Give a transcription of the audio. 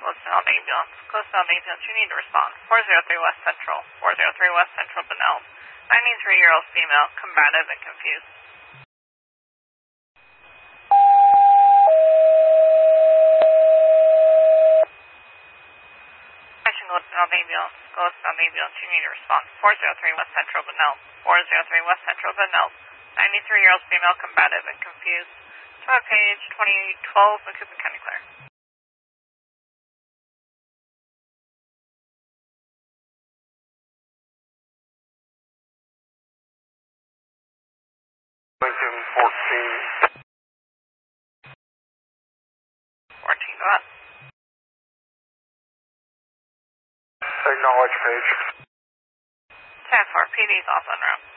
Sound ambulance. Close sound ambulance, you need to respond. 403 West Central. 403 West Central, Benel. 93-year-old female, combative and confused. Close sound ambulance. Close sound ambulance, you need to respond. 403 West Central, Benel. 403 West Central, Benel. 93-year-old female, combative and confused. Page 2012, Macoupin County Clear. Lincoln 14. 14, go ahead. Acknowledge, Page. 10-4, PD's off en route.